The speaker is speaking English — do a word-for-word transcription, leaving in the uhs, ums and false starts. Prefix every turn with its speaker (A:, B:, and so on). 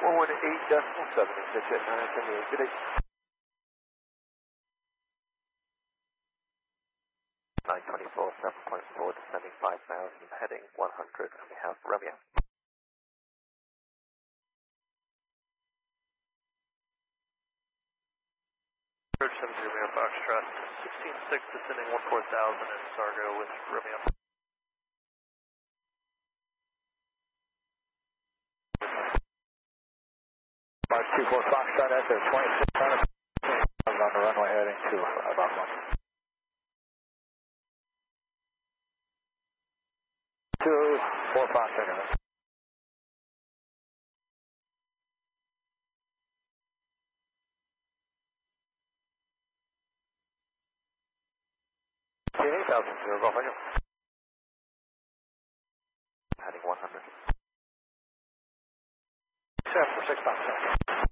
A: one one eight decimal seven six eight nine, can you good day? nine twenty-four, seven point four, descending five thousand, heading one hundred, and we have Romeo. seven zero Foxtrot, sixteen six, descending one four thousand, and Sargo with Romeo.
B: five two four Foxtrot, that's a twenty-six hundred, on the runway heading to about one. two four Foxtrot. eight thousand, zero, Golf Echo. Heading one hundred. seven for six Foxtrot.